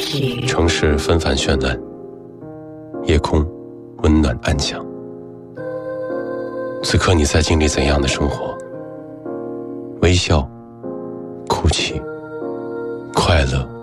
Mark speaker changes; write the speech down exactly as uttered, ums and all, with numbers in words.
Speaker 1: 城市纷繁绚烂，夜空温暖安详。此刻你在经历怎样的生活？微笑、哭泣、快乐、